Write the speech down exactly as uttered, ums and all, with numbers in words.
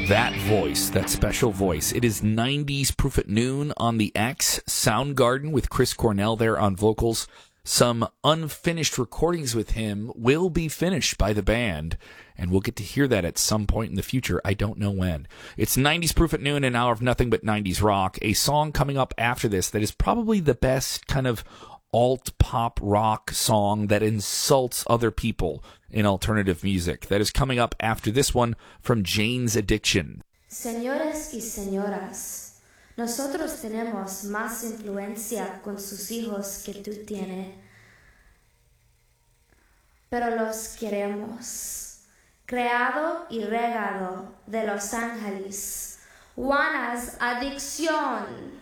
That voice, that special voice. It is nineties Proof at Noon on the X, Soundgarden with Chris Cornell there on vocals. Some unfinished recordings with him will be finished by the band, and we'll get to hear that at some point in the future. I don't know when. It's nineties Proof at Noon, an hour of nothing but nineties rock. A song coming up after this that is probably the best kind of alt-pop rock song that insults other people in alternative music. That is coming up after this one from Jane's Addiction. Señores y señoras, nosotros tenemos más influencia con sus hijos que tú tienes, pero los queremos. Creado y regado de Los Ángeles, Juana's Adicción.